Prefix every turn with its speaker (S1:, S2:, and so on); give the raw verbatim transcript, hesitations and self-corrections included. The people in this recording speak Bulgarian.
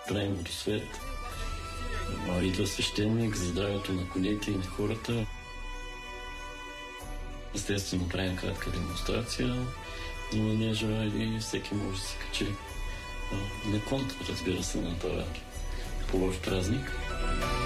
S1: правим водосвет. Идва свещеник за здравето на конете и на хората. Естествено, правим кратка демонстрация, но не е желая и всеки може да се качи на конт, разбира се, на това хубав празник.